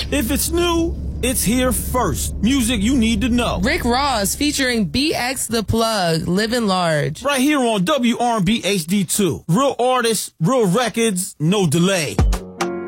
If it's new, it's here first. Music you need to know. Rick Ross featuring BX The Plug, Living Large. Right here on WRB HD2. Real artists, real records, no delay.